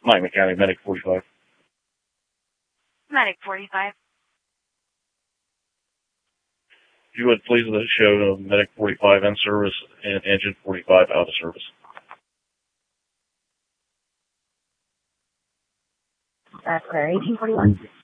Mike Mechanic, Medic 45. Medic 45. If you would please let show Medic 45 in service and Engine 45 out of service. That's clear. 1841.